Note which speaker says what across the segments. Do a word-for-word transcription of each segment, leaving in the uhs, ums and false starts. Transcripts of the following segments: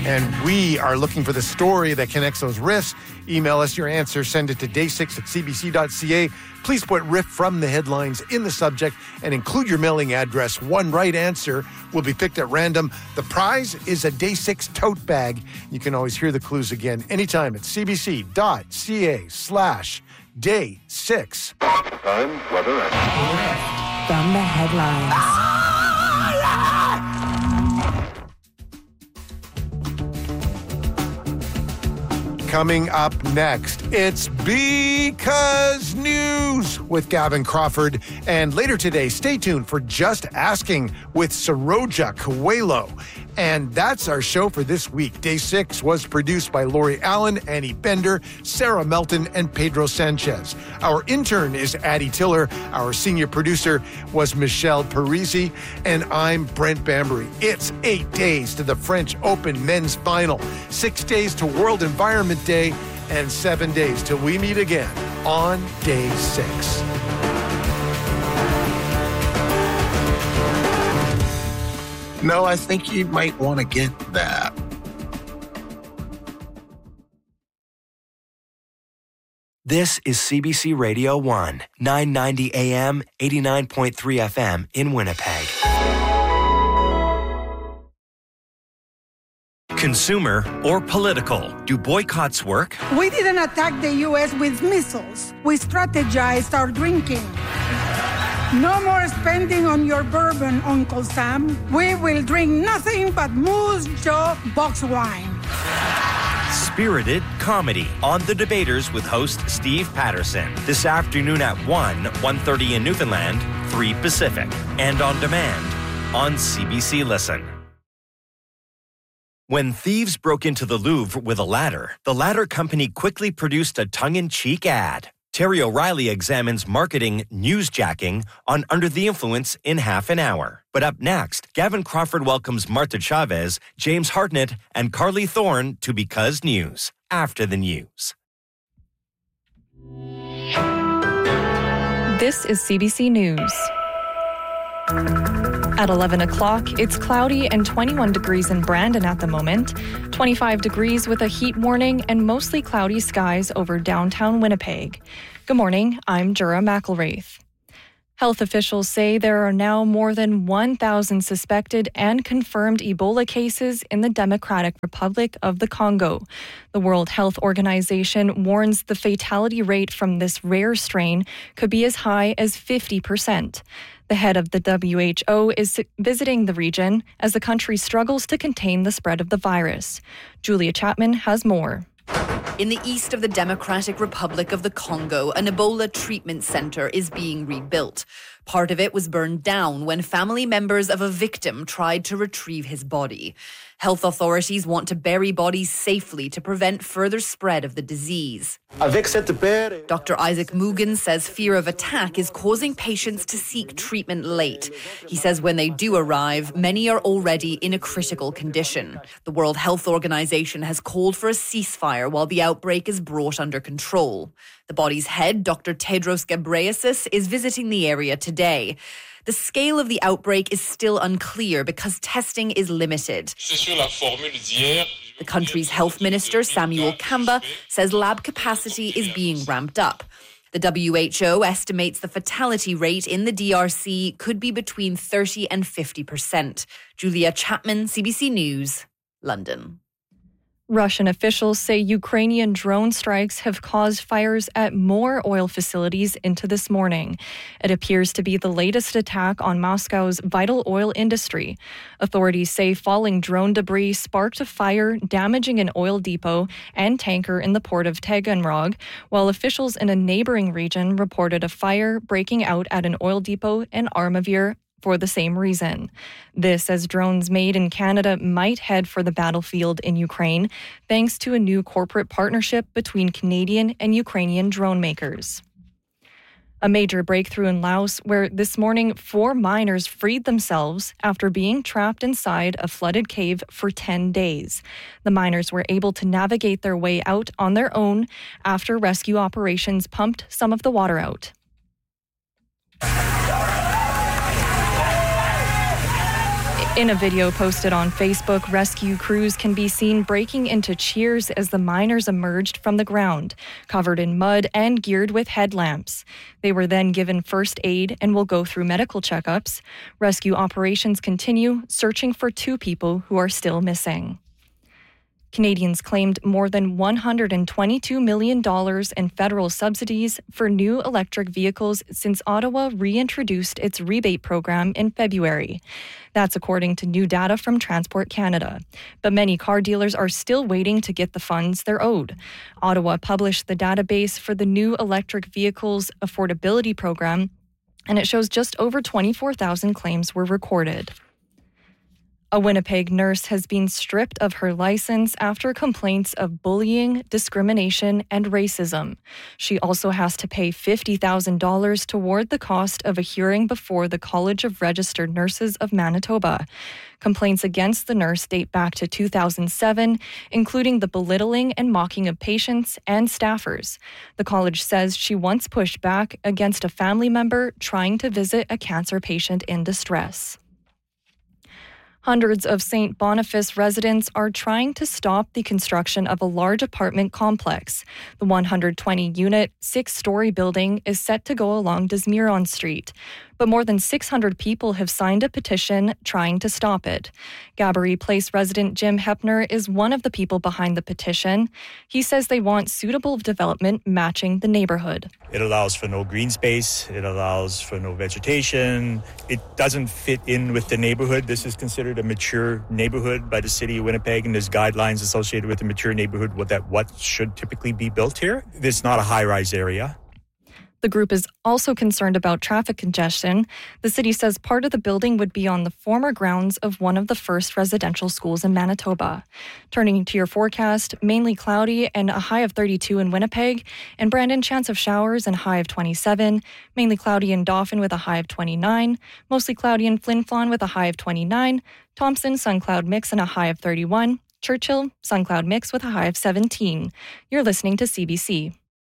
Speaker 1: And we are looking for the story that connects those riffs. Email us your answer. Send it to day six at c b c dot c a. Please put riff from the headlines in the subject and include your mailing address. One right answer will be picked at random. The prize is a Day six tote bag. You can always hear the clues again anytime at c b c dot c a slash day six.
Speaker 2: Time, weather, and...
Speaker 3: From the headlines.
Speaker 1: Coming up next, it's Because News with Gavin Crawford. And later today, stay tuned for Just Asking with Saroja Coelho. And that's our show for this week. Day six was produced by Lori Allen, Annie Bender, Sarah Melton, and Pedro Sanchez. Our intern is Addie Tiller. Our senior producer was Michelle Parisi. And I'm Brent Bambury. It's eight days to the French Open men's final, six days to World Environment Day, and seven days till we meet again on Day six.
Speaker 4: No, I think you might want to get that.
Speaker 5: This is C B C Radio one, nine ninety A M, eighty-nine point three F M in Winnipeg. Consumer or political? Do boycotts work?
Speaker 6: We didn't attack the U S with missiles. We strategized our drinking. No more spending on your bourbon, Uncle Sam. We will drink nothing but Moose Jaw box wine.
Speaker 5: Spirited comedy on The Debaters with host Steve Patterson. This afternoon at one, one thirty in Newfoundland, three Pacific. And on demand on C B C Listen. When thieves broke into the Louvre with a ladder, the ladder company quickly produced a tongue-in-cheek ad. Terry O'Reilly examines marketing newsjacking on Under the Influence in half an hour. But up next, Gavin Crawford welcomes Martha Chavez, James Hartnett, and Carly Thorne to Because News, after the news.
Speaker 7: This is C B C News. At eleven o'clock, it's cloudy and twenty-one degrees in Brandon at the moment, twenty-five degrees with a heat warning and mostly cloudy skies over downtown Winnipeg. Good morning, I'm Jura McElwraith. Health officials say there are now more than one thousand suspected and confirmed Ebola cases in the Democratic Republic of the Congo. The World Health Organization warns the fatality rate from this rare strain could be as high as fifty percent. The head of the W H O is visiting the region as the country struggles to contain the spread of the virus. Julia Chapman has more.
Speaker 8: In the east of the Democratic Republic of the Congo, an Ebola treatment center is being rebuilt. Part of it was burned down when family members of a victim tried to retrieve his body. Health authorities want to bury bodies safely to prevent further spread of the disease. Doctor Isaac Mugen says fear of attack is causing patients to seek treatment late. He says when they do arrive, many are already in a critical condition. The World Health Organization has called for a ceasefire while the outbreak is brought under control. The body's head, Doctor Tedros Ghebreyesus, is visiting the area today. The scale of the outbreak is still unclear because testing is limited. The country's health minister, Samuel Kamba, says lab capacity is being ramped up. The W H O estimates the fatality rate in the D R C could be between thirty and fifty percent. Julia Chapman, C B C News, London.
Speaker 7: Russian officials say Ukrainian drone strikes have caused fires at more oil facilities into this morning. It appears to be the latest attack on Moscow's vital oil industry. Authorities say falling drone debris sparked a fire, damaging an oil depot and tanker in the port of Taganrog, while officials in a neighboring region reported a fire breaking out at an oil depot in Armavir for the same reason. This as drones made in Canada might head for the battlefield in Ukraine, thanks to a new corporate partnership between Canadian and Ukrainian drone makers. A major breakthrough in Laos, where this morning four miners freed themselves after being trapped inside a flooded cave for ten days. The miners were able to navigate their way out on their own after rescue operations pumped some of the water out. In a video posted on Facebook, rescue crews can be seen breaking into cheers as the miners emerged from the ground, covered in mud and geared with headlamps. They were then given first aid and will go through medical checkups. Rescue operations continue, searching for two people who are still missing. Canadians claimed more than one hundred twenty-two million dollars in federal subsidies for new electric vehicles since Ottawa reintroduced its rebate program in February. That's according to new data from Transport Canada. But many car dealers are still waiting to get the funds they're owed. Ottawa published the database for the new electric vehicles affordability program, and it shows just over twenty-four thousand claims were recorded. A Winnipeg nurse has been stripped of her license after complaints of bullying, discrimination, and racism. She also has to pay fifty thousand dollars toward the cost of a hearing before the College of Registered Nurses of Manitoba. Complaints against the nurse date back to two thousand seven, including the belittling and mocking of patients and staffers. The college says she once pushed back against a family member trying to visit a cancer patient in distress. Hundreds of Saint Boniface residents are trying to stop the construction of a large apartment complex. The one hundred twenty unit, six-story building is set to go along Desmiron Street. But more than six hundred people have signed a petition trying to stop it. Gabourey Place resident Jim Hepner is one of the people behind the petition. He says they want suitable development matching the neighborhood.
Speaker 9: It allows for no green space. It allows for no vegetation. It doesn't fit in with the neighborhood. This is considered a mature neighborhood by the city of Winnipeg, and there's guidelines associated with the mature neighborhood with that what should typically be built here. It's not a high-rise area.
Speaker 7: The group is also concerned about traffic congestion. The city says part of the building would be on the former grounds of one of the first residential schools in Manitoba. Turning to your forecast, mainly cloudy and a high of thirty-two in Winnipeg, and Brandon, chance of showers and high of twenty-seven. Mainly cloudy in Dauphin with a high of twenty-nine. Mostly cloudy in Flin Flon with a high of twenty-nine. Thompson, sun cloud mix and a high of thirty-one. Churchill, sun cloud mix with a high of seventeen. You're listening to C B C.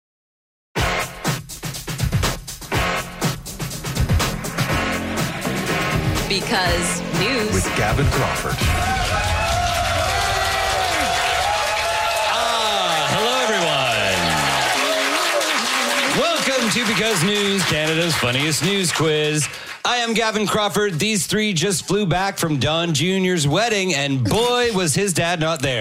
Speaker 10: Because news.
Speaker 1: With Gavin Crawford.
Speaker 11: Ah, hello, everyone. Welcome to Because News, Canada's funniest news quiz. I am Gavin Crawford. These three just flew back from Don Junior's wedding, and boy, was his dad not there.